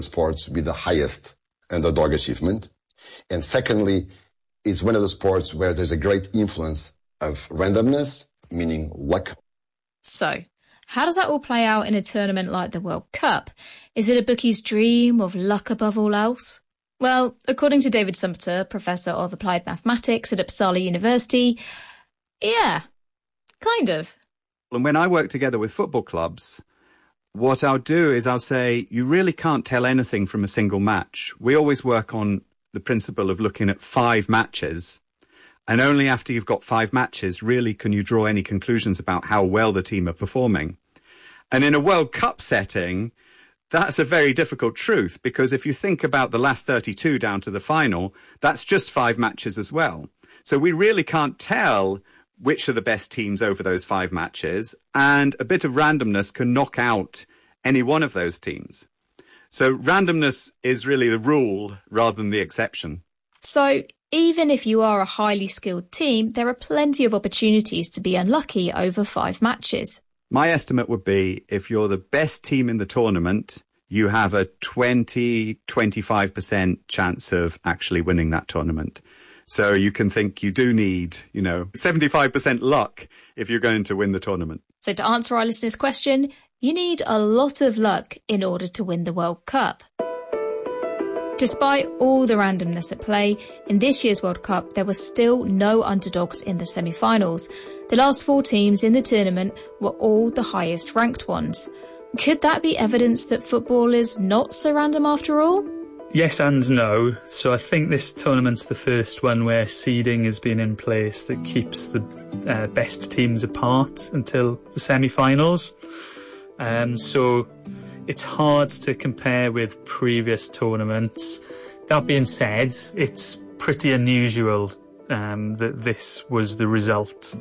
sports with the highest underdog achievement. And secondly, it's one of the sports where there's a great influence of randomness, meaning luck. So, how does that all play out in a tournament like the World Cup? Is it a bookie's dream of luck above all else? Well, according to David Sumpter, Professor of Applied Mathematics at Uppsala University, yeah, kind of. And when I work together with football clubs, what I'll do is I'll say, you really can't tell anything from a single match. We always work on the principle of looking at 5 matches, and only after you've got 5 matches really can you draw any conclusions about how well the team are performing. And in a World Cup setting, that's a very difficult truth, because if you think about the last 32 down to the final, that's just 5 matches as well. So we really can't tell which are the best teams over those 5 matches, and a bit of randomness can knock out any one of those teams. So randomness is really the rule rather than the exception. So even if you are a highly skilled team, there are plenty of opportunities to be unlucky over 5 matches. My estimate would be if you're the best team in the tournament, you have a 20-25% chance of actually winning that tournament. So you can think you do need, 75% luck if you're going to win the tournament. So to answer our listeners' question, you need a lot of luck in order to win the World Cup. Despite all the randomness at play, in this year's World Cup, there were still no underdogs in the semi-finals. The last 4 teams in the tournament were all the highest ranked ones. Could that be evidence that football is not so random after all? Yes and no. So I think this tournament's the first one where seeding has been in place that keeps the best teams apart until the semi-finals. So it's hard to compare with previous tournaments. That being said, it's pretty unusual that this was the result.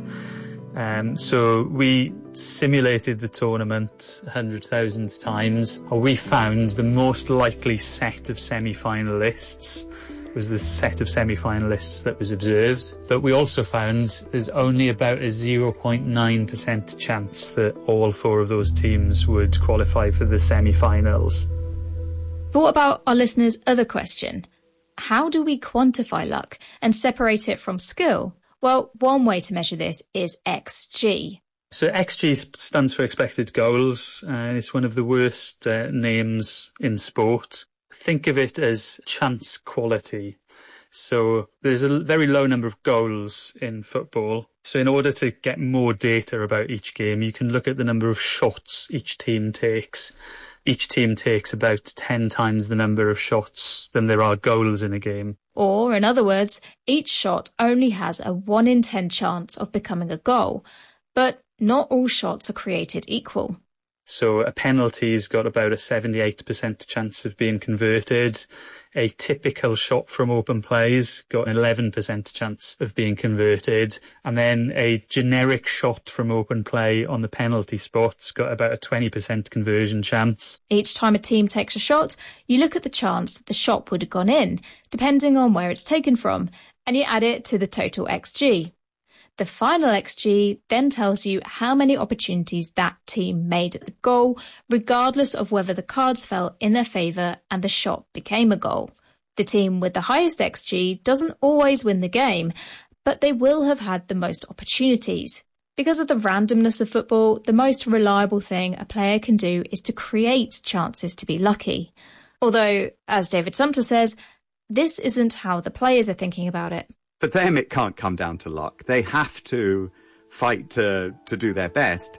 So we simulated the tournament 100,000 times. We found the most likely set of semi-finalists was the set of semi-finalists that was observed. But we also found there's only about a 0.9% chance that all 4 of those teams would qualify for the semi-finals. But what about our listeners' other question? How do we quantify luck and separate it from skill? Well, one way to measure this is XG. So XG stands for expected goals, and it's one of the worst names in sport. Think of it as chance quality. So there's a very low number of goals in football. So in order to get more data about each game, you can look at the number of shots each team takes. Each team takes about 10 times the number of shots than there are goals in a game. Or, in other words, each shot only has a 1 in 10 chance of becoming a goal. But not all shots are created equal. So a penalty's got about a 78% chance of being converted. A typical shot from open play's got an 11% chance of being converted. And then a generic shot from open play on the penalty spot's got about a 20% conversion chance. Each time a team takes a shot, you look at the chance that the shot would have gone in, depending on where it's taken from, and you add it to the total XG. The final XG then tells you how many opportunities that team made at the goal, regardless of whether the cards fell in their favour and the shot became a goal. The team with the highest XG doesn't always win the game, but they will have had the most opportunities. Because of the randomness of football, the most reliable thing a player can do is to create chances to be lucky. Although, as David Sumpter says, this isn't how the players are thinking about it. For them, it can't come down to luck. They have to fight to do their best.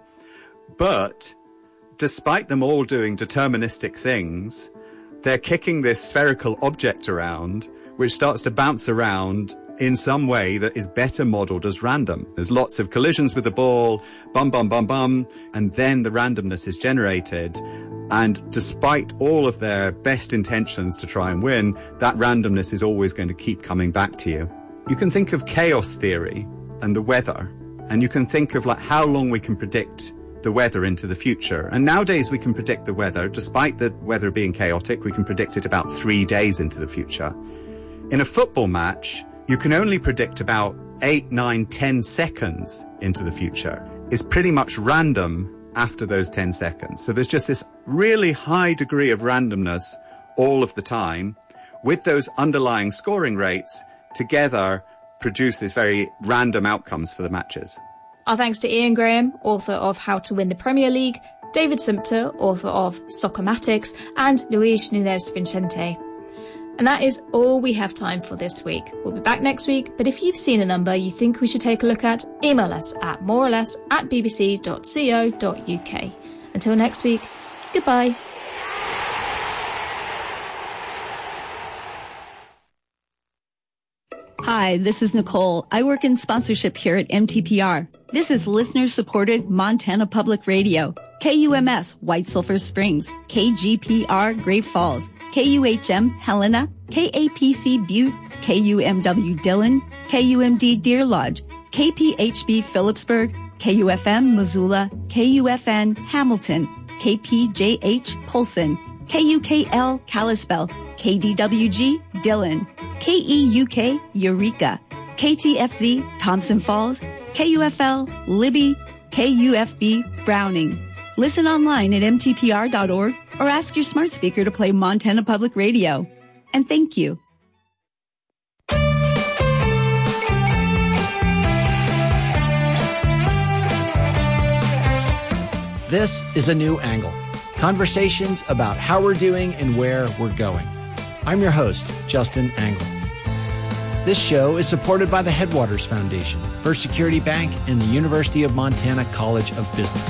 But despite them all doing deterministic things, they're kicking this spherical object around, which starts to bounce around in some way that is better modelled as random. There's lots of collisions with the ball, bum, bum, bum, bum, and then the randomness is generated. And despite all of their best intentions to try and win, that randomness is always going to keep coming back to you. You can think of chaos theory and the weather, and you can think of like how long we can predict the weather into the future. And nowadays we can predict the weather, despite the weather being chaotic, we can predict it about 3 days into the future. In a football match, you can only predict about 8, 9, 10 seconds into the future. It's pretty much random after those 10 seconds. So there's just this really high degree of randomness all of the time, with those underlying scoring rates, together produce these very random outcomes for the matches. Our thanks to Ian Graham, author of How to Win the Premier League, David Sumpter, author of Soccermatics, and Luis Nunez Vincente. And that is all we have time for this week. We'll be back next week, but if you've seen a number you think we should take a look at, email us at moreorless@bbc.co.uk. Until next week, goodbye. Hi, this is Nicole. I work in sponsorship here at MTPR. This is listener-supported Montana Public Radio. KUMS, White Sulphur Springs. KGPR, Great Falls. KUHM, Helena. KAPC, Butte. KUMW, Dillon. KUMD, Deer Lodge. KPHB, Phillipsburg. KUFM, Missoula. KUFN, Hamilton. KPJH, Polson. KUKL, Kalispell. KDWG, Dillon. KEUK, Eureka. KTFZ, Thompson Falls. KUFL, Libby. KUFB, Browning. Listen online at mtpr.org or ask your smart speaker to play Montana Public Radio. And thank you. This is A New Angle. Conversations about how we're doing and where we're going. I'm your host, Justin Angle. This show is supported by the Headwaters Foundation, First Security Bank, and the University of Montana College of Business.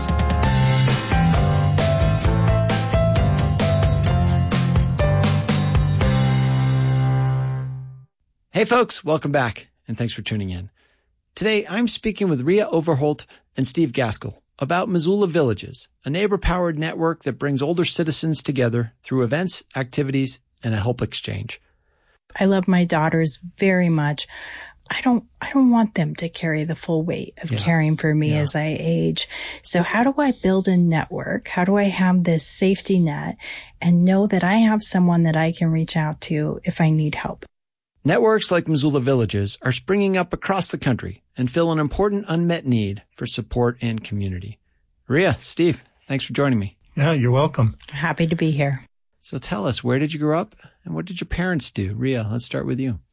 Hey folks, welcome back, and thanks for tuning in. Today, I'm speaking with Ria Overholt and Steve Gaskell about Missoula Villages, a neighbor-powered network that brings older citizens together through events, activities, and a help exchange. I love my daughters very much. I don't want them to carry the full weight of caring for me as I age. So how do I build a network? How do I have this safety net and know that I have someone that I can reach out to if I need help? Networks like Missoula Villages are springing up across the country and fill an important unmet need for support and community. Ria, Steve, thanks for joining me. Yeah, you're welcome. Happy to be here. So tell us, where did you grow up and what did your parents do? Ria, let's start with you.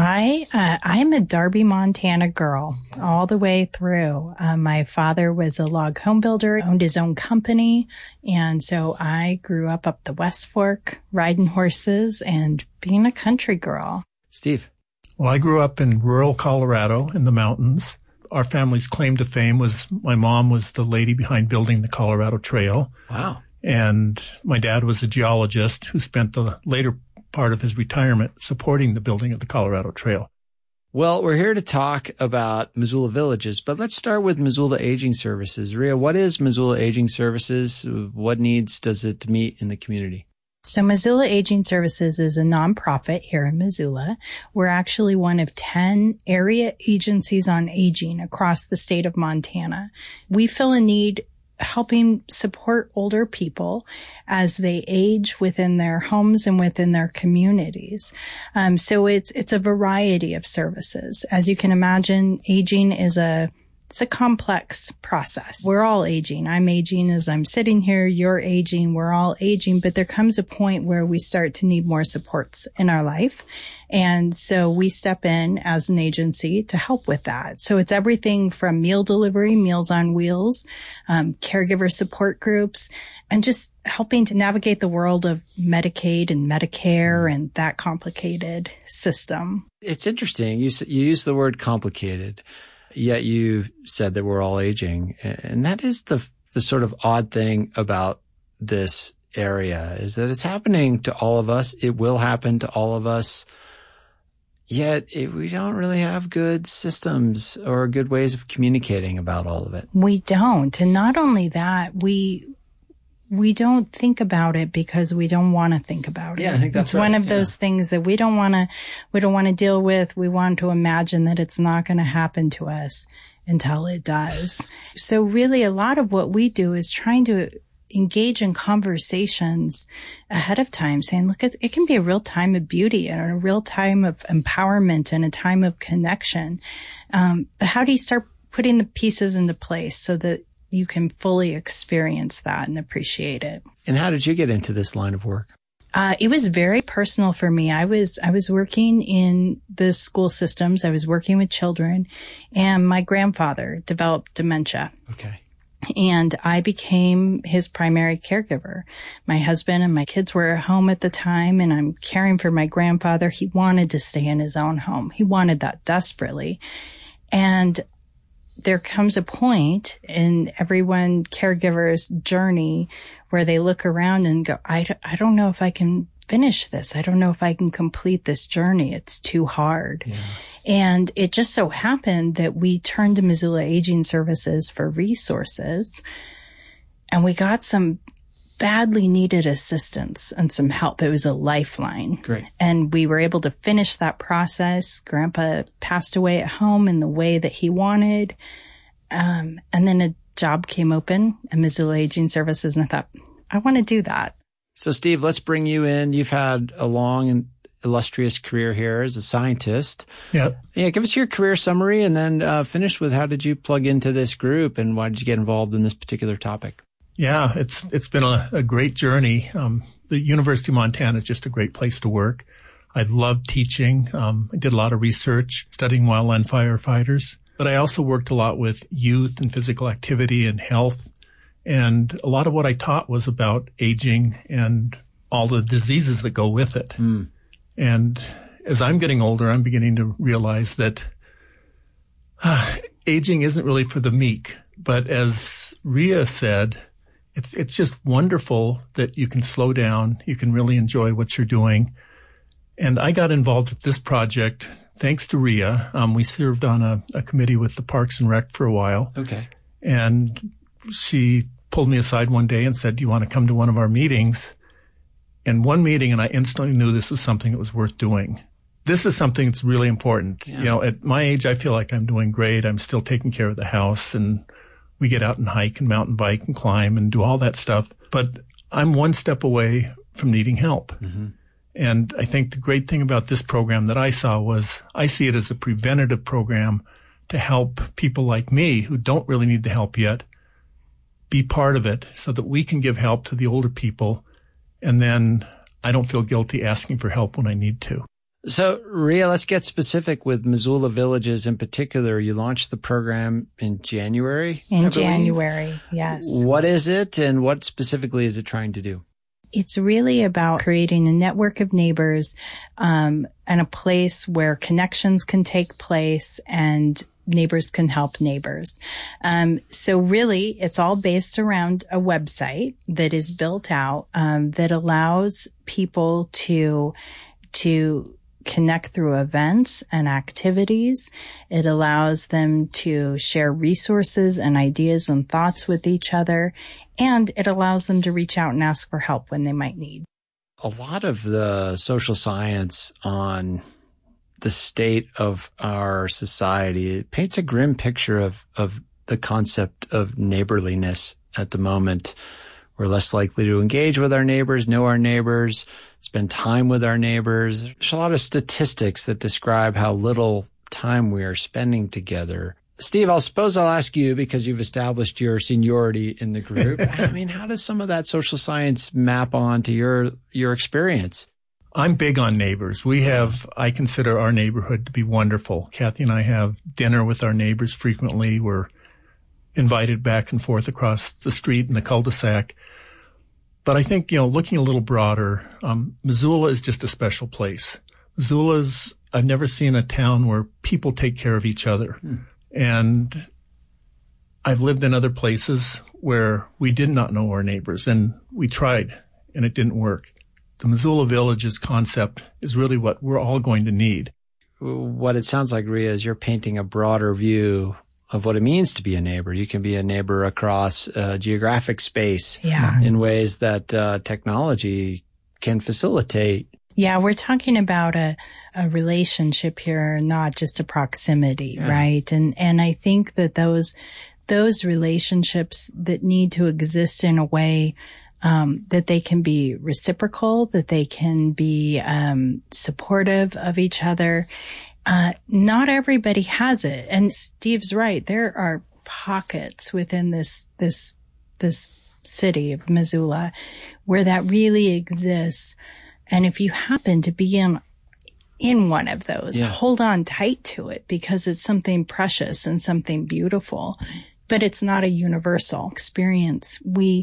I'm a Darby, Montana girl all the way through. My father was a log home builder, owned his own company. And so I grew up the West Fork, riding horses and being a country girl. Steve. Well, I grew up in rural Colorado in the mountains. Our family's claim to fame was my mom was the lady behind building the Colorado Trail. Wow. And my dad was a geologist who spent the later part of his retirement supporting the building of the Colorado Trail. Well, we're here to talk about Missoula Villages, but let's start with Missoula Aging Services. Ria, what is Missoula Aging Services? What needs does it meet in the community? So Missoula Aging Services is a nonprofit here in Missoula. We're actually one of 10 area agencies on aging across the state of Montana. We fill a need helping support older people as they age within their homes and within their communities. So it's a variety of services. As you can imagine, aging is it's a complex process. We're all aging. I'm aging as I'm sitting here. You're aging. We're all aging. But there comes a point where we start to need more supports in our life. And so we step in as an agency to help with that. So it's everything from meal delivery, Meals on Wheels, caregiver support groups, and just helping to navigate the world of Medicaid and Medicare and that complicated system. It's interesting. You use the word complicated. Yet you said that we're all aging. And that is the sort of odd thing about this area is that it's happening to all of us. It will happen to all of us. Yet we don't really have good systems or good ways of communicating about all of it. We don't. And not only that, we don't think about it because we don't want to think about it. Yeah, I think that's it's one of those things that we don't want to deal with. We want to imagine that it's not going to happen to us until it does. So really a lot of what we do is trying to engage in conversations ahead of time, saying, look, it can be a real time of beauty and a real time of empowerment and a time of connection. But how do you start putting the pieces into place so that you can fully experience that and appreciate it? And how did you get into this line of work? It was very personal for me. I was working in the school systems. I was working with children, and my grandfather developed dementia. Okay. And I became his primary caregiver. My husband and my kids were at home at the time, and I'm caring for my grandfather. He wanted to stay in his own home. He wanted that desperately. And there comes a point in everyone caregiver's journey where they look around and go, I don't know if I can finish this. I don't know if I can complete this journey. It's too hard. Yeah. And it just so happened that we turned to Missoula Aging Services for resources, and we got some badly needed assistance and some help. It was a lifeline. Great. And we were able to finish that process. Grandpa passed away at home in the way that he wanted. And then a job came open at Missoula Aging Services, and I thought, I want to do that. So Steve, let's bring you in. You've had a long and illustrious career here as a scientist. Yep. Yeah. Give us your career summary, and then finish with how did you plug into this group and why did you get involved in this particular topic? Yeah, it's been a great journey. The University of Montana is just a great place to work. I love teaching. I did a lot of research studying wildland firefighters, but I also worked a lot with youth and physical activity and health. And a lot of what I taught was about aging and all the diseases that go with it. Mm. And as I'm getting older, I'm beginning to realize that aging isn't really for the meek. But as Rhea said, it's just wonderful that you can slow down. You can really enjoy what you're doing. And I got involved with this project thanks to Rhea. We served on a committee with the Parks and Rec for a while. Okay. And she pulled me aside one day and said, do you want to come to one of our meetings? And one meeting, and I instantly knew this was something that was worth doing. This is something that's really important. Yeah. You know, at my age, I feel like I'm doing great. I'm still taking care of the house, and we get out and hike and mountain bike and climb and do all that stuff. But I'm one step away from needing help. Mm-hmm. And I think the great thing about this program that I saw was I see it as a preventative program to help people like me who don't really need the help yet be part of it so that we can give help to the older people. And then I don't feel guilty asking for help when I need to. So, Rhea, let's get specific with Missoula Villages in particular. You launched the program in January? In January, yes. What is it, and what specifically is it trying to do? It's really about creating a network of neighbors and a place where connections can take place and neighbors can help neighbors. So really, it's all based around a website that is built out that allows people to connect through events and activities. It allows them to share resources and ideas and thoughts with each other. And it allows them to reach out and ask for help when they might need. A lot of the social science on the state of our society, it paints a grim picture of the concept of neighborliness at the moment. We're less likely to engage with our neighbors, know our neighbors, spend time with our neighbors. There's a lot of statistics that describe how little time we are spending together. Steve, I'll ask you, because you've established your seniority in the group. I mean, how does some of that social science map on to your experience? I'm big on neighbors. I consider our neighborhood to be wonderful. Kathy and I have dinner with our neighbors frequently. We're invited back and forth across the street in the cul-de-sac. But I think, looking a little broader, Missoula is just a special place. I've never seen a town where people take care of each other. And I've lived in other places where we did not know our neighbors, and we tried, and it didn't work. The Missoula Villages concept is really what we're all going to need. What it sounds like, Rhea, is you're painting a broader view of what it means to be a neighbor. You can be a neighbor across geographic space in ways that technology can facilitate. Yeah, we're talking about a relationship here, not just a proximity, right? And I think that those relationships that need to exist in a way that they can be reciprocal, that they can be supportive of each other. Not everybody has it. And Steve's right. There are pockets within this city of Missoula where that really exists. And if you happen to be in one of those, hold on tight to it, because it's something precious and something beautiful, but it's not a universal experience.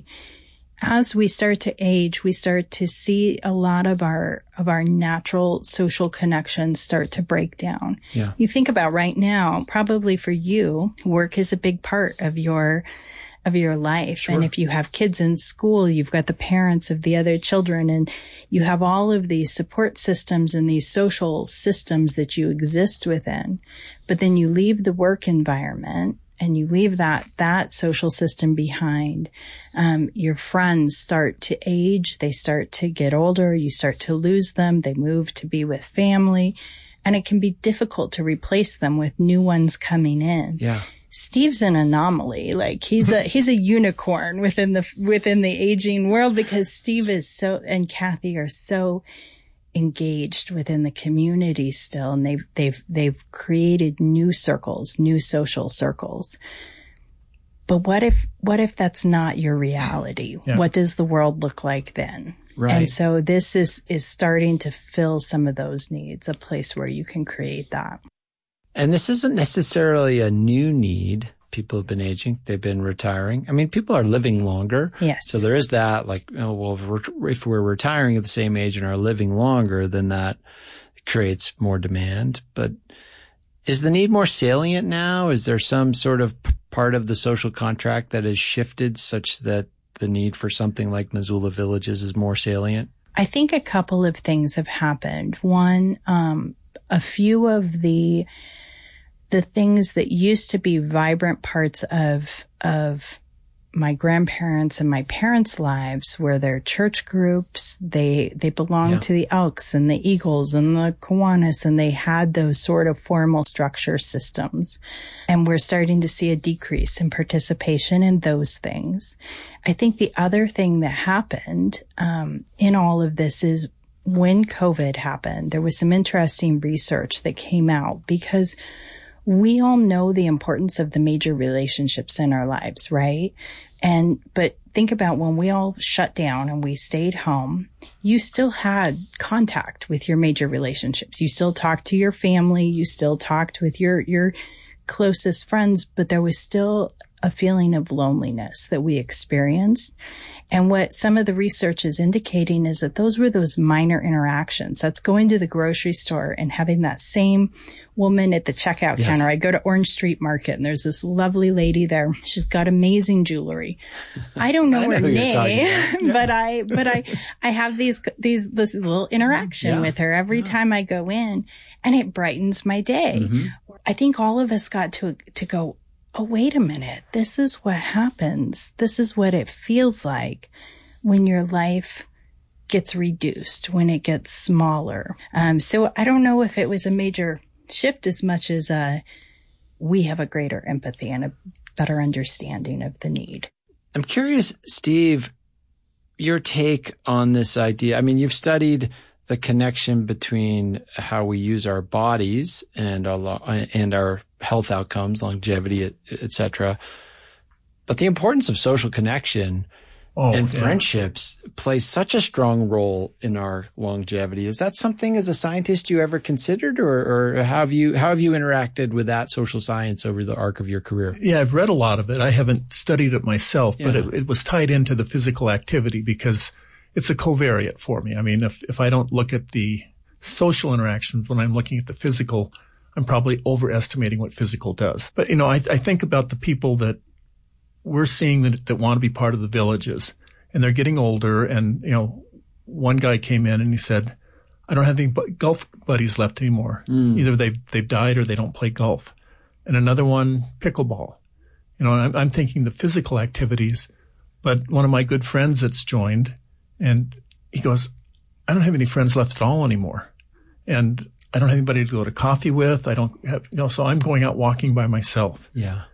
As we start to age, we start to see a lot of our natural social connections start to break down. Yeah. You think about right now, probably for you, work is a big part of your life. Sure. And if you have kids in school, you've got the parents of the other children, and you have all of these support systems and these social systems that you exist within. But then you leave the work environment and you leave that social system behind. Your friends start to age. They start to get older. You start to lose them. They move to be with family, and it can be difficult to replace them with new ones coming in. Yeah. Steve's an anomaly. Like he's a unicorn within the aging world, because Steve and Kathy are so engaged within the community still, and they've created new circles, new social circles. But what if that's not your reality? Yeah. What does the world look like then? Right. And so this is starting to fill some of those needs, a place where you can create that. And this isn't necessarily a new need. People have been aging. They've been retiring. I mean, people are living longer. Yes. So there is that, like, if we're retiring at the same age and are living longer, then that creates more demand. But is the need more salient now? Is there some sort of part of the social contract that has shifted such that the need for something like Missoula Villages is more salient? I think a couple of things have happened. One, a few of the things that used to be vibrant parts of my grandparents and my parents' lives were their church groups. They belonged to the Elks and the Eagles and the Kiwanis, and they had those sort of formal structure systems. And we're starting to see a decrease in participation in those things. I think the other thing that happened in all of this is when COVID happened, there was some interesting research that came out, because we all know the importance of the major relationships in our lives, right? But think about when we all shut down and we stayed home, you still had contact with your major relationships. You still talked to your family. You still talked with your closest friends, but there was still a feeling of loneliness that we experienced. And what some of the research is indicating is that those were those minor interactions. That's going to the grocery store and having that same woman at the checkout counter. I go to Orange Street Market and there's this lovely lady there. She's got amazing jewelry. I don't know her name, but I have this little interaction with her every time I go in, and it brightens my day. Mm-hmm. I think all of us got to go, oh, wait a minute. This is what happens. This is what it feels like when your life gets reduced, when it gets smaller. So I don't know if it was a major shift as much as we have a greater empathy and a better understanding of the need. I'm curious, Steve, your take on this idea. I mean, you've studied the connection between how we use our bodies and our health outcomes, longevity, et cetera. But the importance of social connection and friendships plays such a strong role in our longevity. Is that something as a scientist you ever considered, or how have you interacted with that social science over the arc of your career? Yeah, I've read a lot of it. I haven't studied it myself, but it was tied into the physical activity because it's a covariate for me. I mean, if I don't look at the social interactions when I'm looking at the physical, I'm probably overestimating what physical does. But, I think about the people that we're seeing that want to be part of the villages, and they're getting older. And, one guy came in and he said, I don't have any golf buddies left anymore. Either they've died or they don't play golf. And another one, pickleball. I'm thinking the physical activities, but one of my good friends that's joined, and he goes, I don't have any friends left at all anymore. And I don't have anybody to go to coffee with. I don't have, so I'm going out walking by myself. Yeah.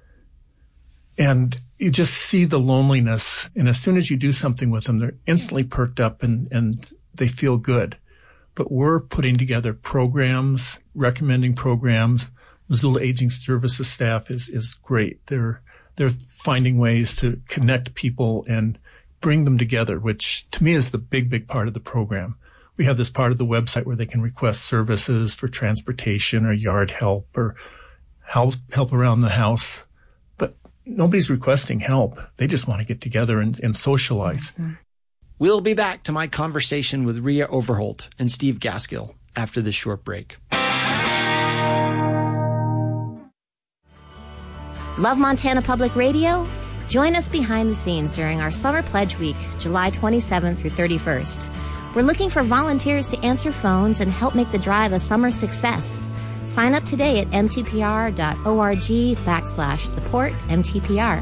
And you just see the loneliness. And as soon as you do something with them, they're instantly perked up and they feel good. But we're putting together programs, recommending programs. Missoula Aging Services staff is great. They're finding ways to connect people and bring them together, which to me is the big part of the program. We have this part of the website where they can request services for transportation or yard help or help around the house. But nobody's requesting help. They just want to get together and socialize. Mm-hmm. We'll be back to my conversation with Rhea Overholt and Steve Gaskill after this short break. Love Montana Public Radio? Join us behind the scenes during our Summer Pledge Week, July 27th through 31st. We're looking for volunteers to answer phones and help make the drive a summer success. Sign up today at mtpr.org/support-MTPR.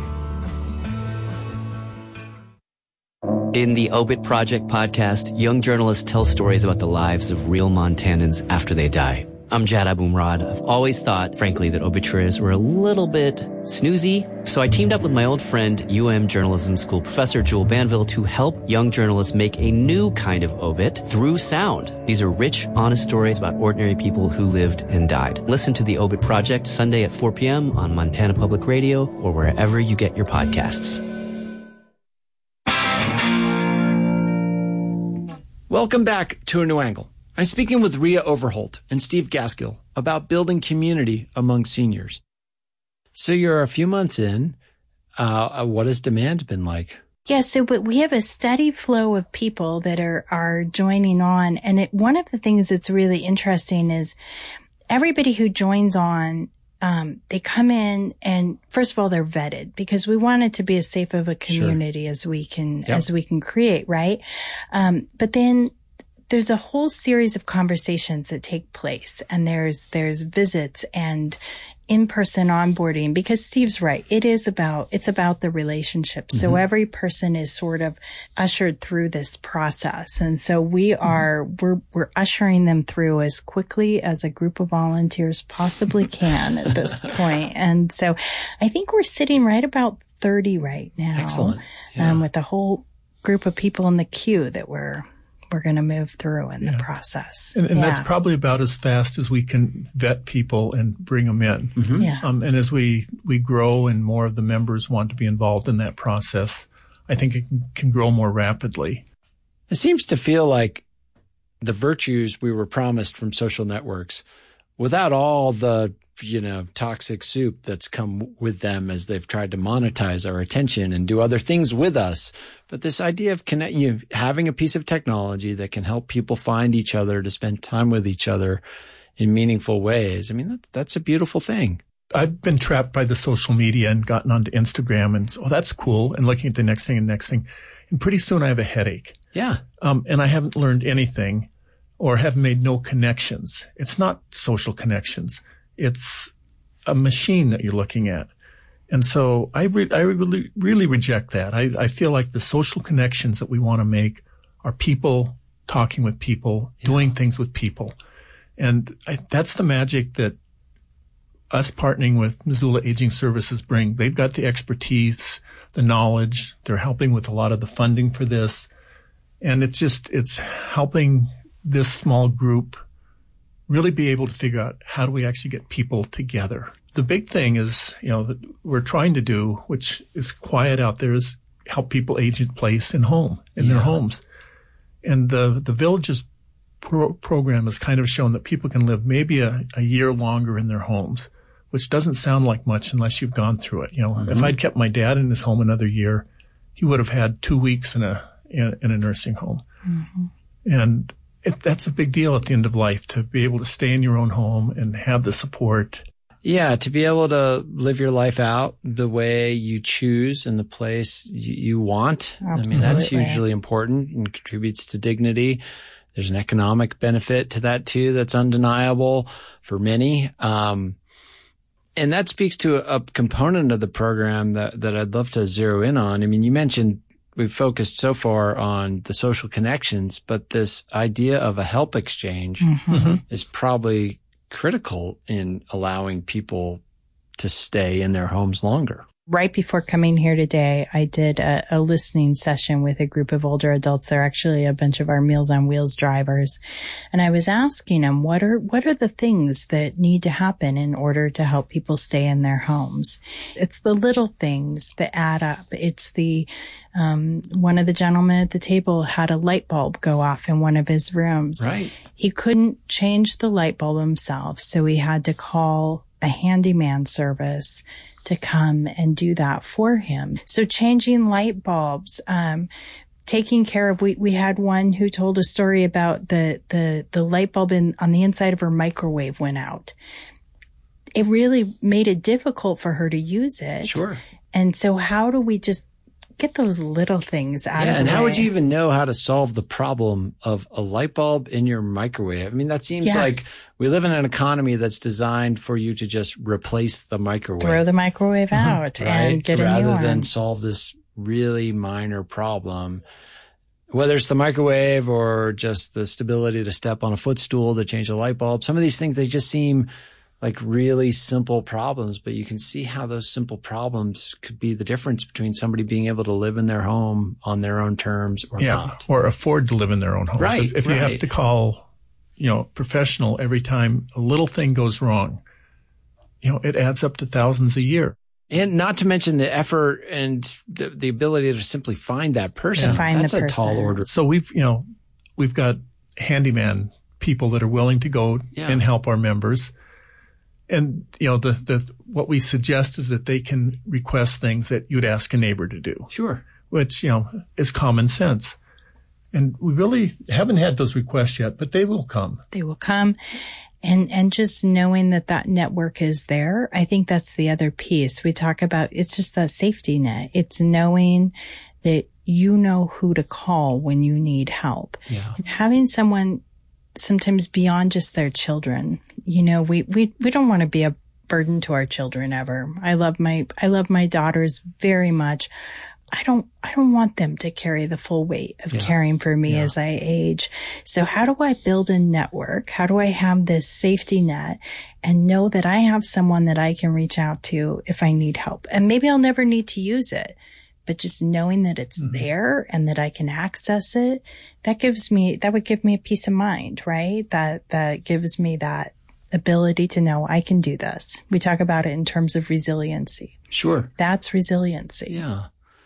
In the Obit Project podcast, young journalists tell stories about the lives of real Montanans after they die. I'm Jad Abumrad. I've always thought, frankly, that obituaries were a little bit snoozy. So I teamed up with my old friend, UM Journalism School professor Jewel Banville, to help young journalists make a new kind of obit through sound. These are rich, honest stories about ordinary people who lived and died. Listen to the Obit Project Sunday at 4 p.m. on Montana Public Radio or wherever you get your podcasts. Welcome back to A New Angle. I'm speaking with Rhea Overholt and Steve Gaskill about building community among seniors. So you're a few months in. What has demand been like? Yeah, but we have a steady flow of people that are joining on. And one of the things that's really interesting is everybody who joins on, they come in and first of all, they're vetted because we want it to be as safe of a community as we can create, right? But then there's a whole series of conversations that take place, and there's visits and in-person onboarding, because Steve's right. It's about the relationship. Mm-hmm. So every person is sort of ushered through this process. And so we're ushering them through as quickly as a group of volunteers possibly can at this point. And so I think we're sitting right about 30 right now. Excellent. Yeah. With a whole group of people in the queue that we're going to move through in the process. And that's probably about as fast as we can vet people and bring them in. Mm-hmm. Yeah. And as we grow and more of the members want to be involved in that process, I think it can grow more rapidly. It seems to feel like the virtues we were promised from social networks, without all the, toxic soup that's come with them as they've tried to monetize our attention and do other things with us. But this idea of having a piece of technology that can help people find each other, to spend time with each other in meaningful ways. I mean, that's a beautiful thing. I've been trapped by the social media and gotten onto Instagram and, that's cool. And looking at the next thing. And pretty soon I have a headache. Yeah. And I haven't learned anything or have made no connections. It's not social connections. It's a machine that you're looking at. And so I really, really reject that. I feel like the social connections that we want to make are people talking with people, doing things with people. And that's the magic that us partnering with Missoula Aging Services bring. They've got the expertise, the knowledge. They're helping with a lot of the funding for this. And it's helping this small group really be able to figure out how do we actually get people together. The big thing is, that we're trying to do, which is quiet out there, is help people age in place in their homes. And the Villages program has kind of shown that people can live maybe a year longer in their homes, which doesn't sound like much unless you've gone through it. Mm-hmm. If I'd kept my dad in his home another year, he would have had 2 weeks in a nursing home. Mm-hmm. And that's a big deal at the end of life, to be able to stay in your own home and have the support. Yeah, to be able to live your life out the way you choose in the place you want. Absolutely. I mean, that's hugely important and contributes to dignity. There's an economic benefit to that too that's undeniable for many. And that speaks to a component of the program that I'd love to zero in on. I mean, you mentioned we've focused so far on the social connections, but this idea of a help exchange is probably critical in allowing people to stay in their homes longer. Right before coming here today, I did a listening session with a group of older adults. They're actually a bunch of our Meals on Wheels drivers. And I was asking them, what are the things that need to happen in order to help people stay in their homes? It's the little things that add up. It's the, one of the gentlemen at the table had a light bulb go off in one of his rooms. Right. He couldn't change the light bulb himself, so he had to call a handyman service to come and do that for him. So changing light bulbs, taking care of, we had one who told a story about the light bulb on the inside of her microwave went out. It really made it difficult for her to use it. Sure. And so how do we just get those little things out of the way? And how would you even know how to solve the problem of a light bulb in your microwave? I mean, that seems like we live in an economy that's designed for you to just replace the microwave. Throw the microwave out and get a new one. Rather than solve this really minor problem. Whether it's the microwave or just the stability to step on a footstool to change a light bulb, some of these things, they just seem like really simple problems, but you can see how those simple problems could be the difference between somebody being able to live in their home on their own terms or not. Or afford to live in their own home. Right. If you have to call, professional every time a little thing goes wrong, it adds up to thousands a year. And not to mention the effort and the ability to simply find that person. That's a tall order. So we've got handyman people that are willing to go and help our members. And, what we suggest is that they can request things that you'd ask a neighbor to do. Sure. Which, is common sense. And we really haven't had those requests yet, but they will come. They will come. And just knowing that network is there, I think that's the other piece. We talk about, it's just that safety net. It's knowing that you know who to call when you need help. Yeah. Having someone sometimes beyond just their children. We don't want to be a burden to our children ever. I love my daughters very much. I don't want them to carry the full weight of caring for me as I age. So how do I build a network? How do I have this safety net and know that I have someone that I can reach out to if I need help? And maybe I'll never need to use it, but just knowing that it's there and that I can access it, that would give me a peace of mind, right? That gives me that ability to know I can do this. We talk about it in terms of resiliency. Sure. That's resiliency. Yeah.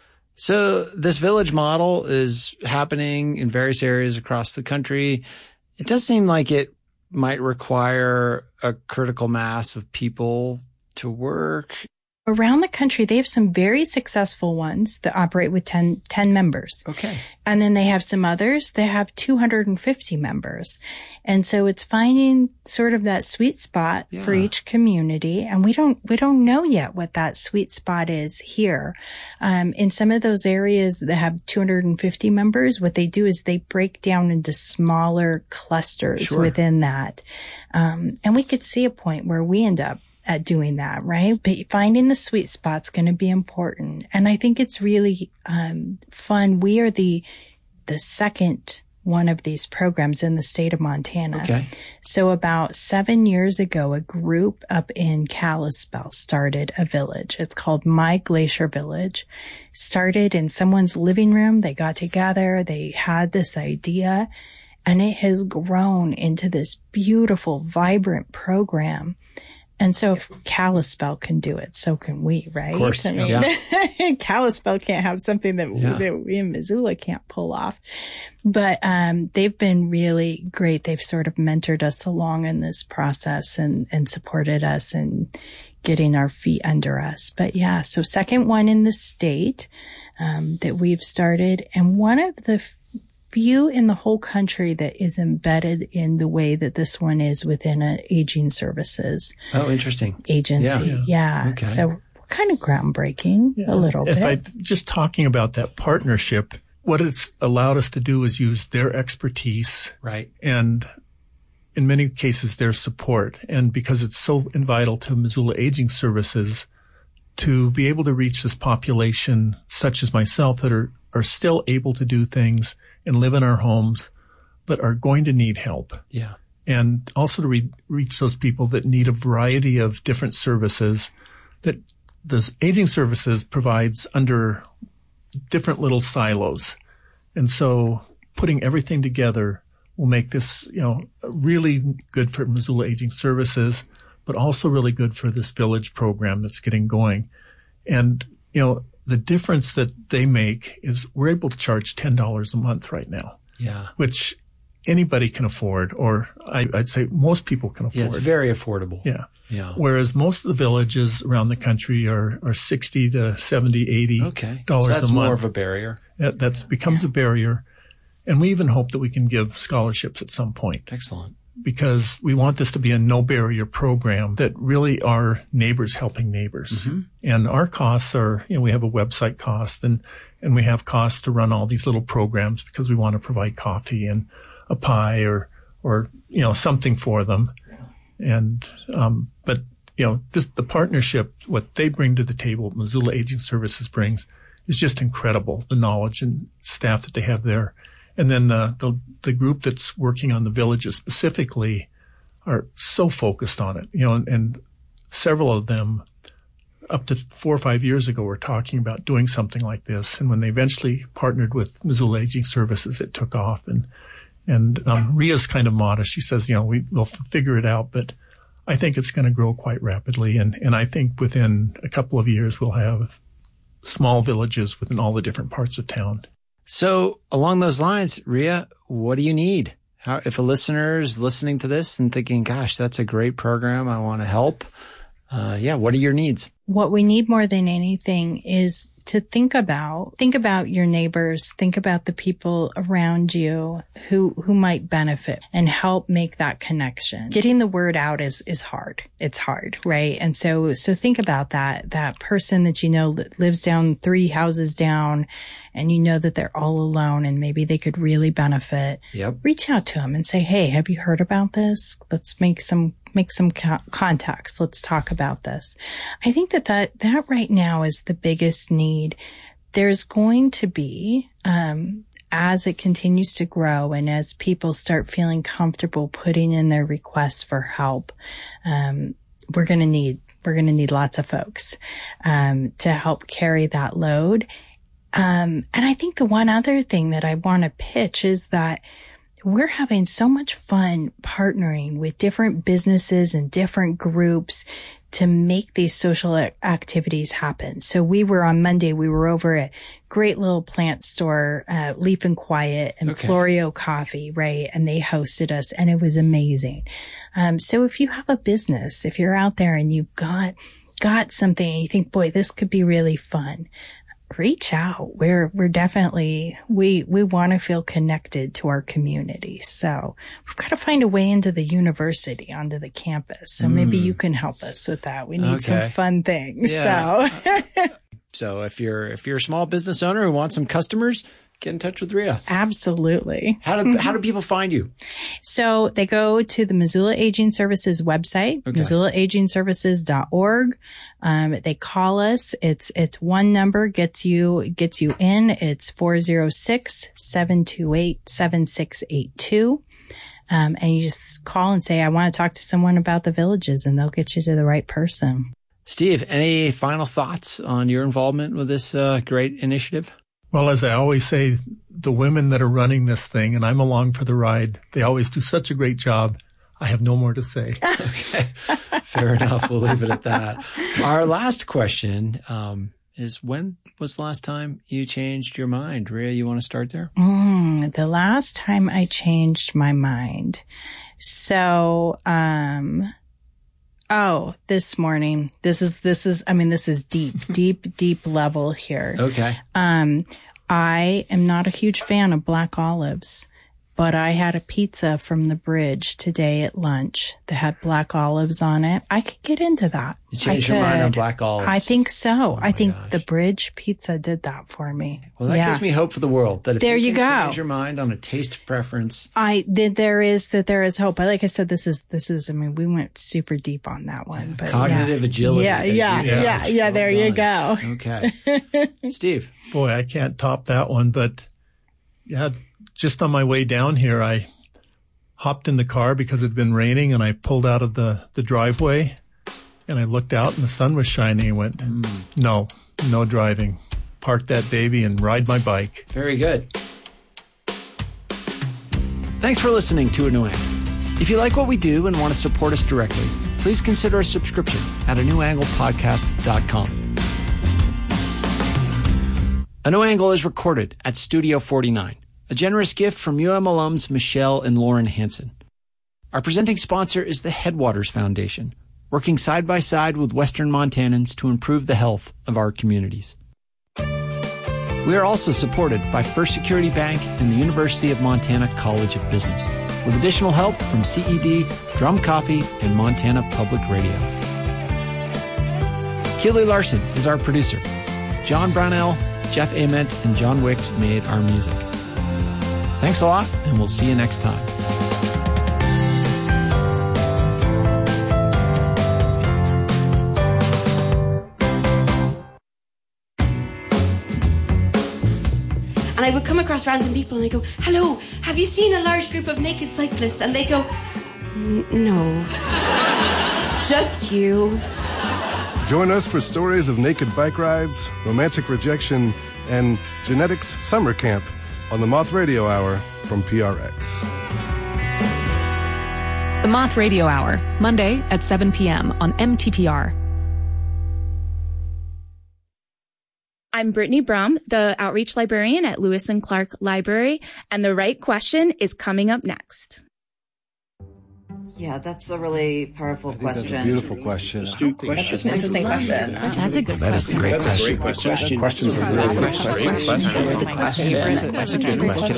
So this village model is happening in various areas across the country. It does seem like it might require a critical mass of people to work. Around the country, they have some very successful ones that operate with 10 members. Okay. And then they have some others that have 250 members. And so it's finding sort of that sweet spot for each community. And we don't know yet what that sweet spot is here. In some of those areas that have 250 members, what they do is they break down into smaller clusters within that. And we could see a point where we end up at doing that, right? But finding the sweet spot's going to be important. And I think it's really fun. We are the second one of these programs in the state of Montana. Okay. So about 7 years ago, a group up in Kalispell started a village. It's called My Glacier Village. Started in someone's living room. They got together. They had this idea, and it has grown into this beautiful, vibrant program. And so if Kalispell can do it, so can we, right? Of course. I mean, Kalispell can't have something that we in Missoula can't pull off. But they've been really great. They've sort of mentored us along in this process and supported us in getting our feet under us. But yeah, so second one in the state that we've started, and one of the few in the whole country that is embedded in the way that this one is within an aging services. Oh, interesting. Agency. Yeah. Okay. So kind of groundbreaking a little bit. Just talking about that partnership, what it's allowed us to do is use their expertise. Right. And in many cases, their support. And because it's so vital to Missoula Aging Services to be able to reach this population, such as myself, that are still able to do things and live in our homes, but are going to need help. Yeah. And also to reach those people that need a variety of different services that the aging services provides under different little silos. And so putting everything together will make this, really good for Missoula Aging Services, but also really good for this village program that's getting going. And, the difference that they make is we're able to charge $10 a month right now. Yeah. Which anybody can afford, or I'd say most people can afford. Yeah, it's very affordable. Yeah. Yeah. Whereas most of the villages around the country are $60 to $70, $80 okay. dollars So that's a month. more of a barrier. That becomes a barrier. And we even hope that we can give scholarships at some point. Excellent. Because we want this to be a no-barrier program that really are neighbors helping neighbors. Mm-hmm. And our costs are, we have a website cost and we have costs to run all these little programs because we want to provide coffee and a pie or something for them. And, but the partnership, what they bring to the table, Missoula Aging Services brings, is just incredible. The knowledge and staff that they have there. And then the group that's working on the villages specifically are so focused on it, and several of them up to 4 or 5 years ago were talking about doing something like this. And when they eventually partnered with Missoula Aging Services, it took off. And Ria's kind of modest. She says, we'll figure it out, but I think it's going to grow quite rapidly. And I think within a couple of years, we'll have small villages within all the different parts of town. So along those lines, Ria, what do you need? If a listener is listening to this and thinking, gosh, that's a great program, I want to help. What are your needs? What we need more than anything is to think about your neighbors, think about the people around you who might benefit and help make that connection. Getting the word out is hard. It's hard, right? And so think about that person that that lives down 3 houses down and that they're all alone and maybe they could really benefit. Yep. Reach out to them and say, hey, have you heard about this? Let's make some contacts. Let's talk about this. I think that right now is the biggest need. There's going to be, as it continues to grow and as people start feeling comfortable putting in their requests for help, we're going to need lots of folks, to help carry that load. And I think the one other thing that I want to pitch is that we're having so much fun partnering with different businesses and different groups to make these social activities happen. So on Monday, we were over at great little plant store, Leaf and Quiet and Florio Coffee, right? And they hosted us and it was amazing. So if you have a business, if you're out there and you've got something and you think, boy, this could be really fun, reach out. We're definitely, we want to feel connected to our community. So we've got to find a way into the university, onto the campus. So maybe you can help us with that. We need some fun things. Yeah. So if you're a small business owner who wants some customers, get in touch with Ria. Absolutely. How do people find you? So they go to the Missoula Aging Services website, missoulaagingservices.org. They call us. It's one number gets you in. It's 406-728-7682. And you just call and say, I want to talk to someone about the villages, and they'll get you to the right person. Steve, any final thoughts on your involvement with this great initiative? Well, as I always say, the women that are running this thing, and I'm along for the ride, they always do such a great job. I have no more to say. Okay. Fair enough. We'll leave it at that. Our last question is, when was the last time you changed your mind? Ria, you want to start there? The last time I changed my mind. So, this morning. This is deep level here. Okay. I am not a huge fan of black olives, but I had a pizza from the Bridge today at lunch that had black olives on it. I could get into that. You changed your mind on black olives? I think so. I think gosh. the Bridge pizza did that for me. Well, that gives me hope for the world. That if you can change your mind on a taste preference. There is hope. But like I said, this is, we went super deep on that one. But cognitive agility. Yeah. There you go. Okay. Steve. Boy, I can't top that one, but yeah, just on my way down here, I hopped in the car because it had been raining and I pulled out of the driveway And I looked out and the sun was shining and went, no driving. Park that baby and ride my bike. Very good. Thanks for listening to A New Angle. If you like what we do and want to support us directly, please consider a subscription at anewanglepodcast.com. A New Angle is recorded at Studio 49, a generous gift from UM alums Michelle and Lauren Hansen. Our presenting sponsor is the Headwaters Foundation, working side by side with Western Montanans to improve the health of our communities. We are also supported by First Security Bank and the University of Montana College of Business, with additional help from CED, Drum Coffee, and Montana Public Radio. Keely Larson is our producer. John Brownell, Jeff Ament, and John Wicks made our music. Thanks a lot, and we'll see you next time. And I would come across random people and I go, hello, have you seen a large group of naked cyclists? And they go, no, just you. Join us for stories of naked bike rides, romantic rejection, and genetics summer camp on the Moth Radio Hour from PRX. The Moth Radio Hour, Monday at 7 p.m. on MTPR. I'm Brittany Brum, the Outreach Librarian at Lewis and Clark Library, and the right question is coming up next. Yeah, that's a really powerful question. That's a beautiful question. That's an interesting question. That's a good question. That is a great question. Questions are really good questions. That's a good question.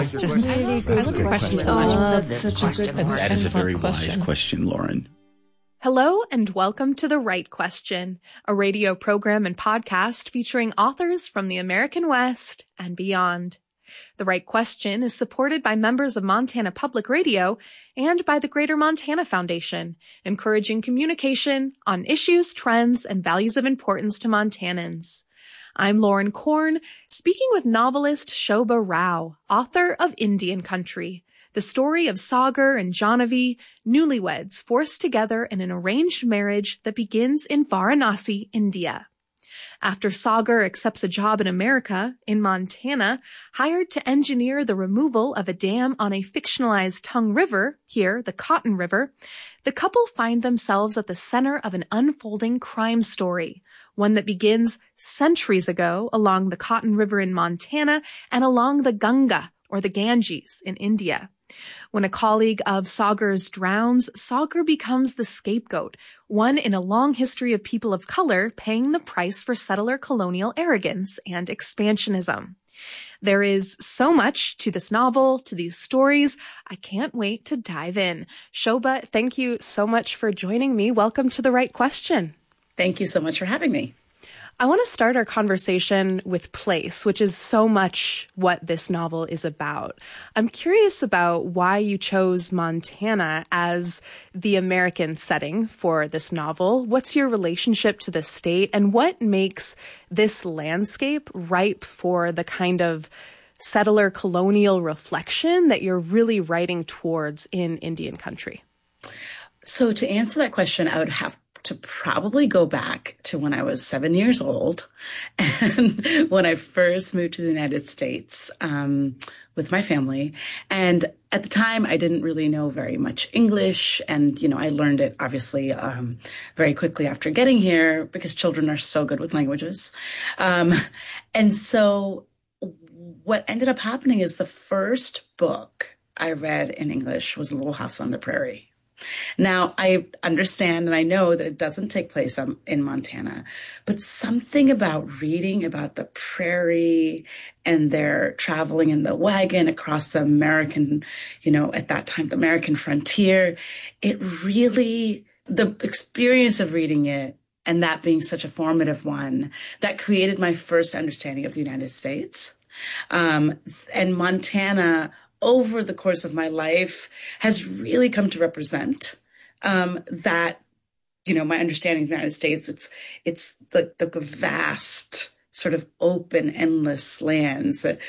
I love your question so much. That is a very wise question, Lauren. Hello and welcome to The Right Question, a radio program and podcast featuring authors from the American West and beyond. The Right Question is supported by members of Montana Public Radio and by the Greater Montana Foundation, encouraging communication on issues, trends, and values of importance to Montanans. I'm Lauren Korn, speaking with novelist Shobha Rao, author of Indian Country, the story of Sagar and Jahnavi, newlyweds forced together in an arranged marriage that begins in Varanasi, India. After Sagar accepts a job in America, in Montana, hired to engineer the removal of a dam on a fictionalized Tongue River, here the Cotton River, the couple find themselves at the center of an unfolding crime story, one that begins centuries ago along the Cotton River in Montana and along the Ganga, or the Ganges, in India. When a colleague of Sagar's drowns, Sagar becomes the scapegoat, one in a long history of people of color paying the price for settler colonial arrogance and expansionism. There is so much to this novel, to these stories. I can't wait to dive in. Shobha, thank you so much for joining me. Welcome to The Right Question. Thank you so much for having me. I want to start our conversation with place, which is so much what this novel is about. I'm curious about why you chose Montana as the American setting for this novel. What's your relationship to the state, and what makes this landscape ripe for the kind of settler colonial reflection that you're really writing towards in Indian Country? So to answer that question, I would have to probably go back to when I was 7 years old and when I first moved to the United States with my family. And at the time, I didn't really know very much English. And, I learned it obviously very quickly after getting here because children are so good with languages. And so what ended up happening is the first book I read in English was Little House on the Prairie. Now, I understand and I know that it doesn't take place in Montana, but something about reading about the prairie and their traveling in the wagon across the American, at that time, the American frontier, it really, the experience of reading it and that being such a formative one, that created my first understanding of the United States. And Montana, over the course of my life, has really come to represent that, my understanding of the United States. It's the vast, sort of open, endless lands that,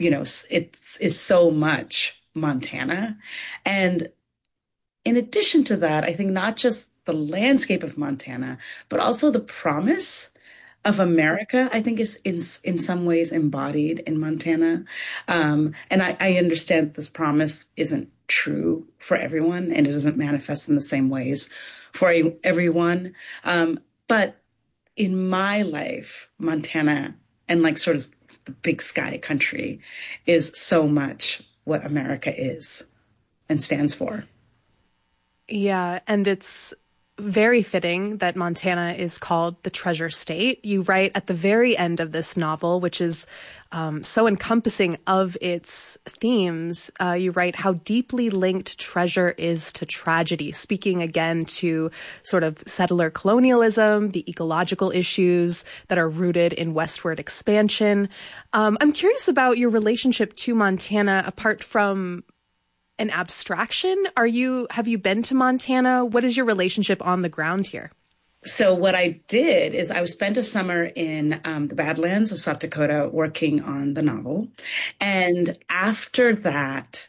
is so much Montana. And in addition to that, I think not just the landscape of Montana, but also the promise of America, I think, is in some ways embodied in Montana. And I understand this promise isn't true for everyone, and it doesn't manifest in the same ways for everyone. But in my life, Montana and like sort of the big sky country is so much what America is and stands for. Yeah, and it's very fitting that Montana is called the Treasure State. You write at the very end of this novel, which is so encompassing of its themes, you write how deeply linked treasure is to tragedy, speaking again to sort of settler colonialism, the ecological issues that are rooted in westward expansion. I'm curious about your relationship to Montana apart from an abstraction. Have you been to Montana? What is your relationship on the ground here? So what I did is I spent a summer in the Badlands of South Dakota working on the novel. And after that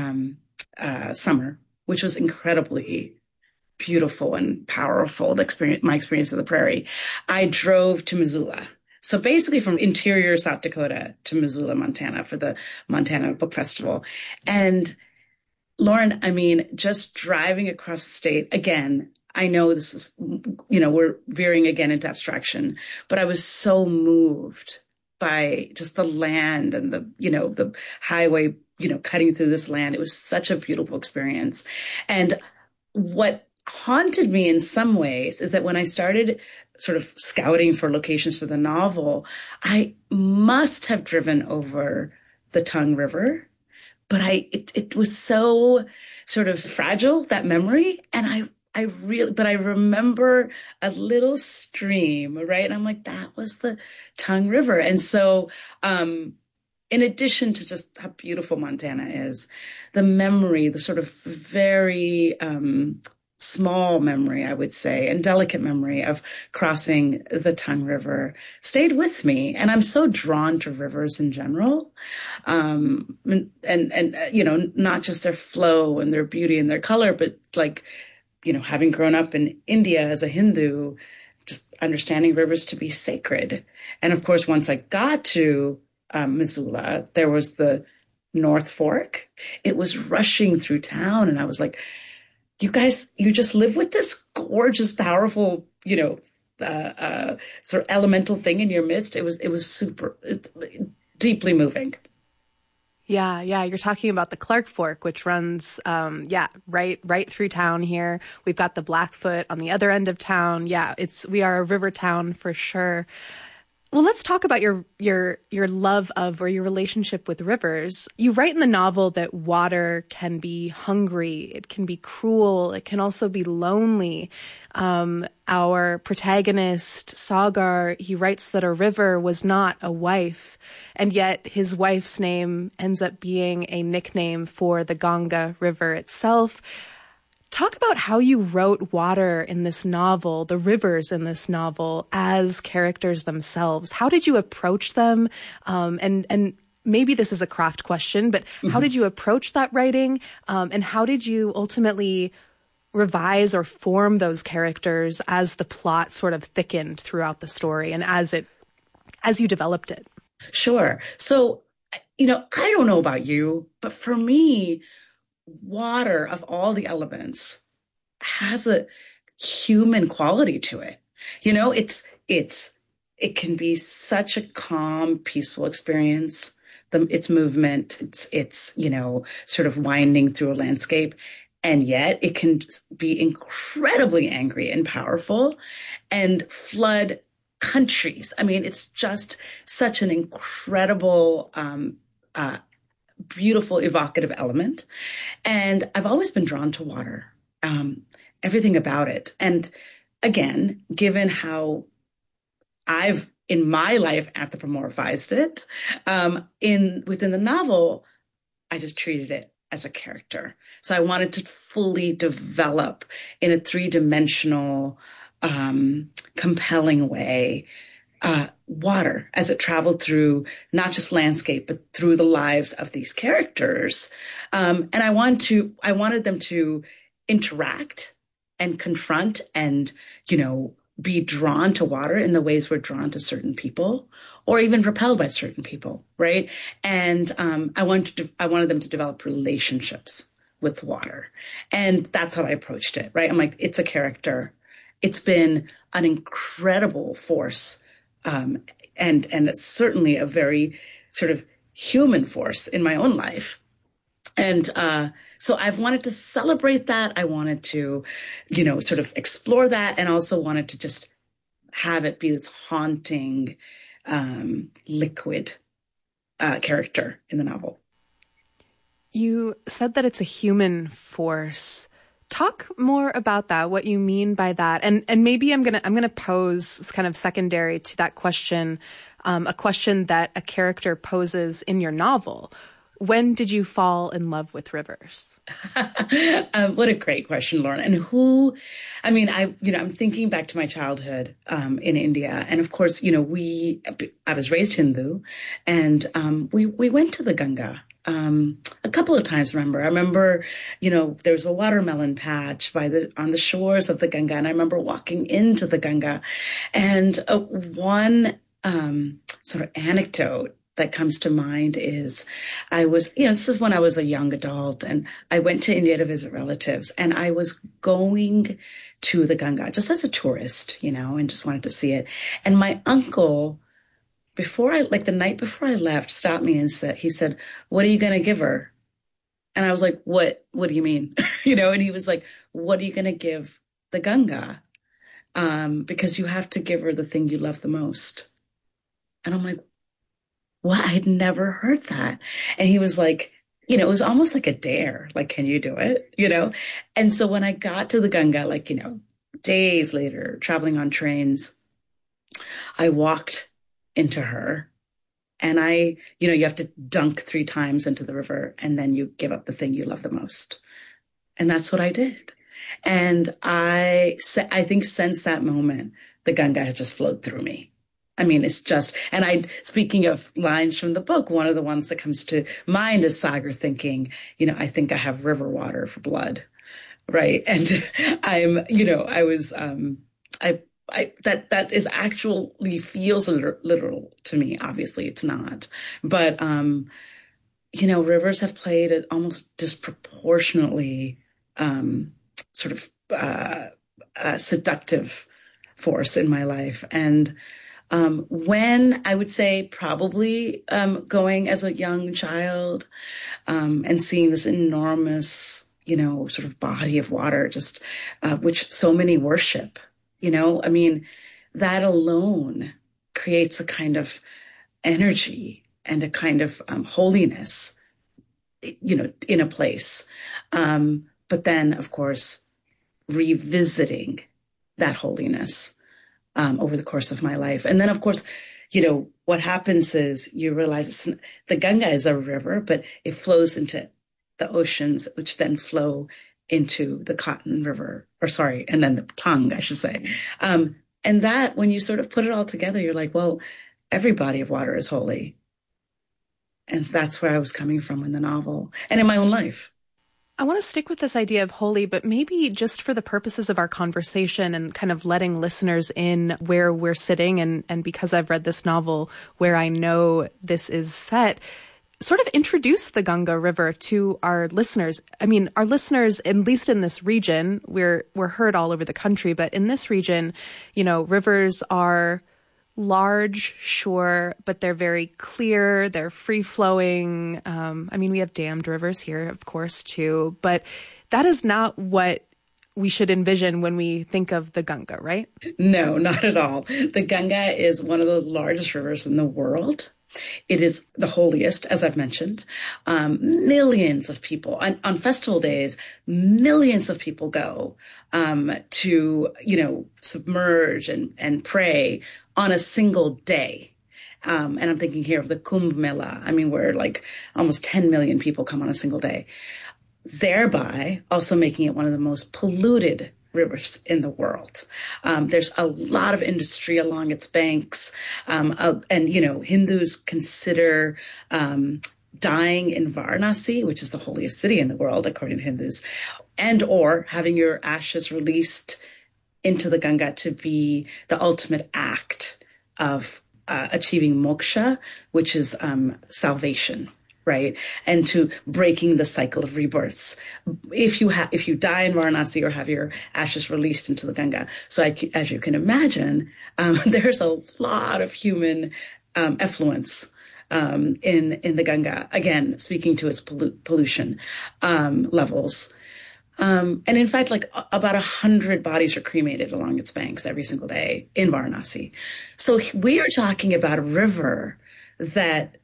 summer, which was incredibly beautiful and powerful, my experience of the prairie, I drove to Missoula. So basically from interior South Dakota to Missoula, Montana for the Montana Book Festival. And Lauren, I mean, just driving across the state, again, I know this is, we're veering again into abstraction, but I was so moved by just the land and the highway, cutting through this land. It was such a beautiful experience. And what haunted me in some ways is that when I started sort of scouting for locations for the novel, I must have driven over the Tongue River. But it was so sort of fragile, that memory. And I remember a little stream, right? And I'm like, that was the Tongue River. And so, in addition to just how beautiful Montana is, the memory, the sort of very, small memory, I would say, and delicate memory of crossing the Tongue River stayed with me. And I'm so drawn to rivers in general. And not just their flow and their beauty and their color, but like, having grown up in India as a Hindu, just understanding rivers to be sacred. And of course, once I got to Missoula, there was the North Fork. It was rushing through town. And I was like, you guys, you just live with this gorgeous, powerful, sort of elemental thing in your midst. It was deeply moving. Yeah. You're talking about the Clark Fork, which runs, right through town here. We've got the Blackfoot on the other end of town. Yeah, we are a river town for sure. Well, let's talk about your love of or your relationship with rivers. You write in the novel that water can be hungry, it can be cruel, it can also be lonely. Our protagonist, Sagar, he writes that a river was not a wife, and yet his wife's name ends up being a nickname for the Ganga River itself. Talk about how you wrote water in this novel, the rivers in this novel, as characters themselves. How did you approach them? And maybe this is a craft question, but how did you approach that writing? And how did you ultimately revise or form those characters as the plot sort of thickened throughout the story and as you developed it? Sure. So, I don't know about you, but for me, water of all the elements has a human quality to it. It can be such a calm, peaceful experience. Its movement, it's sort of winding through a landscape. And yet it can be incredibly angry and powerful and flood countries. I mean, it's just such an incredible, beautiful, evocative element. And I've always been drawn to water, everything about it. And again, given how I've in my life anthropomorphized it, within the novel, I just treated it as a character. So I wanted to fully develop in a three-dimensional, compelling way, water as it traveled through not just landscape, but through the lives of these characters. And I wanted them to interact and confront and, be drawn to water in the ways we're drawn to certain people, or even repelled by certain people, right? And I wanted them to develop relationships with water. And that's how I approached it, right? I'm like, it's a character. It's been an incredible force, and it's certainly a very sort of human force in my own life. And so I've wanted to celebrate that. I wanted to, sort of explore that, and also wanted to just have it be this haunting, liquid character in the novel. You said that it's a human force. Talk more about that, what you mean by that. And maybe I'm gonna pose kind of secondary to that question, a question that a character poses in your novel. When did you fall in love with rivers? What a great question, Lauren. And I'm thinking back to my childhood in India. And of course, I was raised Hindu, and we went to the Ganga a couple of times. I remember, there was a watermelon patch on the shores of the Ganga. And I remember walking into the Ganga, and one sort of anecdote that comes to mind is this is when I was a young adult, and I went to India to visit relatives, and I was going to the Ganga just as a tourist, and just wanted to see it. And my uncle, the night before I left, stopped me and said, "What are you going to give her?" And I was like, what do you mean? And he was like, "What are you going to give the Ganga? Because you have to give her the thing you love the most." And I'm like, what? I had never heard that. And he was like, it was almost like a dare, like, can you do it? And so when I got to the Ganga, days later, traveling on trains, I walked into her, and you have to dunk 3 times into the river, and then you give up the thing you love the most. And that's what I did. And I think since that moment, the Ganga has just flowed through me. It's just, speaking of lines from the book, one of the ones that comes to mind is Sagar thinking, I think I have river water for blood. Right. And that is actually feels literal to me. Obviously it's not, but, rivers have played an almost disproportionately, sort of, seductive force in my life. And, when I would say probably going as a young child and seeing this enormous, sort of body of water, just which so many worship, that alone creates a kind of energy and a kind of holiness, in a place. But then, of course, revisiting that holiness over the course of my life. And then, of course, what happens is you realize the Ganga is a river, but it flows into the oceans, which then flow into the Cotton River, and then the Tongue, I should say. And that, when you sort of put it all together, you're like, well, every body of water is holy. And that's where I was coming from in the novel and in my own life. I want to stick with this idea of holy, but maybe just for the purposes of our conversation and kind of letting listeners in where we're sitting, and because I've read this novel where I know this is set, sort of introduce the Ganga River to our listeners. Our listeners, at least in this region, we're heard all over the country, but in this region, rivers are large, sure, but they're very clear. They're free flowing. We have dammed rivers here, of course, too, but that is not what we should envision when we think of the Ganga, right? No, not at all. The Ganga is one of the largest rivers in the world. It is the holiest, as I've mentioned. Millions of people on festival days, millions of people go to, submerge and pray on a single day. And I'm thinking here of the Kumbh Mela. Where almost 10 million people come on a single day, thereby also making it one of the most polluted rivers in the world. There's a lot of industry along its banks. And Hindus consider dying in Varanasi, which is the holiest city in the world, according to Hindus, and or having your ashes released into the Ganga to be the ultimate act of achieving moksha, which is salvation, right? And to breaking the cycle of rebirths. If you die in Varanasi or have your ashes released into the Ganga. So as you can imagine, there's a lot of human effluence in the Ganga, again, speaking to its pollution levels. And in fact, like about 100 bodies are cremated along its banks every single day in Varanasi. So we are talking about a river that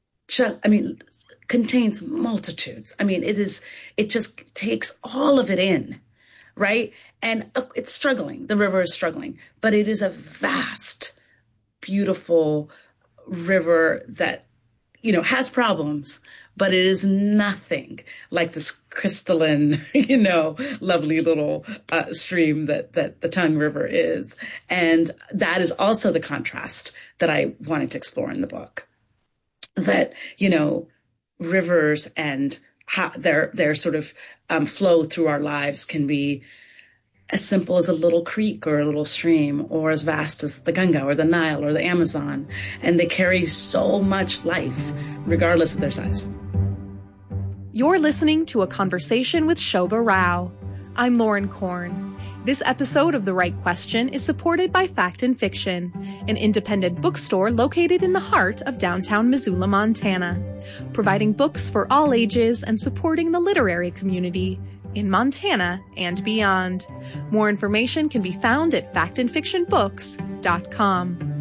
contains multitudes. I mean, it just takes all of it in, right? And it's struggling. The river is struggling, but it is a vast, beautiful river that, has problems, but it is nothing like this crystalline, lovely little stream that the Tongue River is. And that is also the contrast that I wanted to explore in the book. That, rivers and how their sort of flow through our lives can be as simple as a little creek or a little stream, or as vast as the Ganga or the Nile or the Amazon. And they carry so much life, regardless of their size. You're listening to a conversation with Shobha Rao. I'm Lauren Korn. This episode of The Right Question is supported by Fact and Fiction, an independent bookstore located in the heart of downtown Missoula, Montana, providing books for all ages and supporting the literary community in Montana and beyond. More information can be found at factandfictionbooks.com.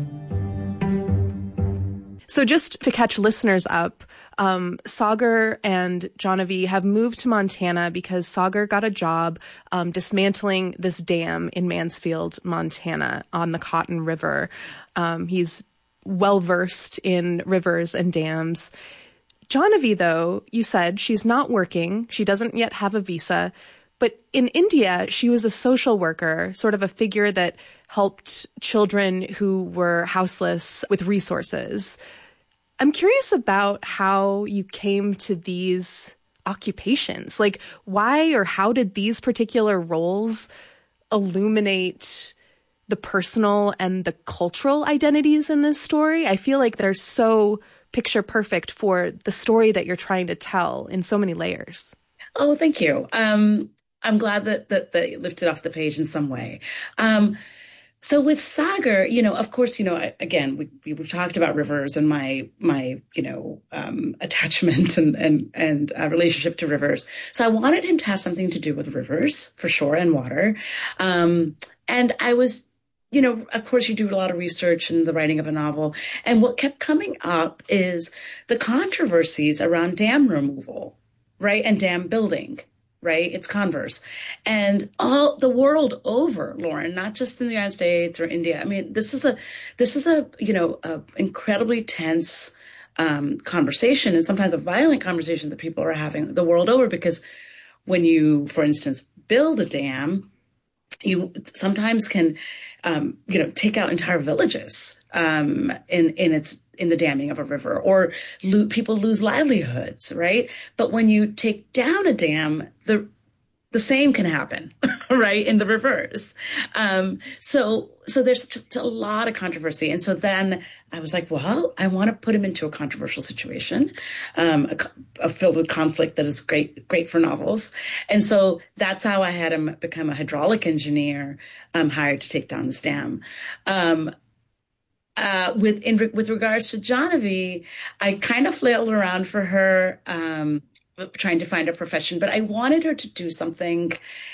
So just to catch listeners up, Sagar and Jahnavi have moved to Montana because Sagar got a job dismantling this dam in Mansfield, Montana on the Cotton River. He's well-versed in rivers and dams. Jahnavi, though, you said she's not working. She doesn't yet have a visa. But in India, she was a social worker, sort of a figure that helped children who were houseless with resources. I'm curious about how you came to these occupations. Like, why or how did these particular roles illuminate the personal and the cultural identities in this story? I feel like they're so picture perfect for the story that you're trying to tell in so many layers. Oh, thank you. I'm glad that you lifted off the page in some way. So with Sagar, of course, again, we've talked about rivers and my attachment and relationship to rivers. So I wanted him to have something to do with rivers for sure and water. And I was, of course, you do a lot of research in the writing of a novel. And what kept coming up is the controversies around dam removal, right? And dam building. Right? It's converse. And all the world over, Lauren, not just in the United States or India. I mean, this is a incredibly tense conversation, and sometimes a violent conversation that people are having the world over, because when you, for instance, build a dam, you sometimes can, take out entire villages in the damming of a river, or people lose livelihoods, right? But when you take down a dam, the same can happen, right? In the reverse. So there's just a lot of controversy. And so then I was like, well, I want to put him into a controversial situation, filled with conflict that is great for novels. And so that's how I had him become a hydraulic engineer, hired to take down this dam. With regards to Jahnavi, I kind of flailed around for her, trying to find a profession, but I wanted her to do something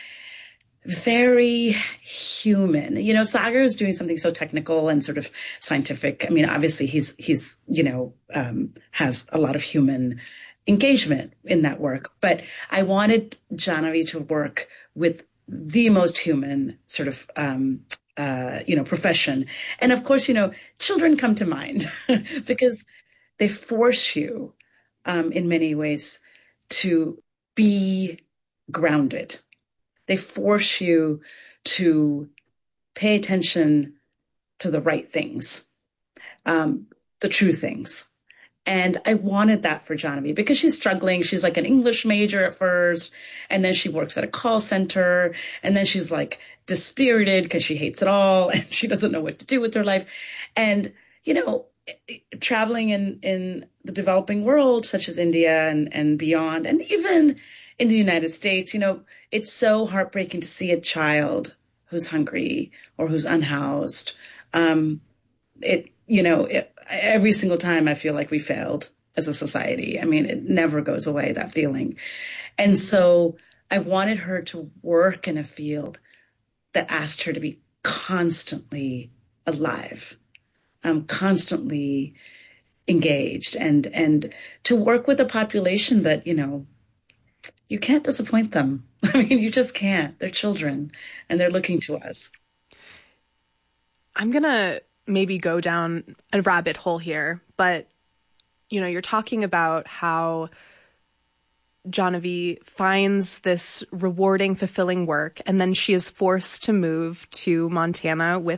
very human. Sagar is doing something so technical and sort of scientific. I mean, obviously he's has a lot of human engagement in that work, but I wanted Jahnavi to work with the most human sort of, profession. And of course, children come to mind because they force you, in many ways, to be grounded. They force you to pay attention to the right things, the true things. And I wanted that for Genevieve because she's struggling. She's like an English major at first, and then she works at a call center, and then she's like dispirited because she hates it all and she doesn't know what to do with her life. And, you know, traveling in the developing world, such as India and beyond, and even in the United States, you know, it's so heartbreaking to see a child who's hungry or who's unhoused. Every single time I feel like we failed as a society. I mean, it never goes away, that feeling. And so I wanted her to work in a field that asked her to be constantly alive, constantly engaged, and to work with a population that, you know, you can't disappoint them. I mean, you just can't. They're children and they're looking to us. I'm going to maybe go down a rabbit hole here, but, you know, you're talking about how Genevieve finds this rewarding, fulfilling work, and then she is forced to move to Montana with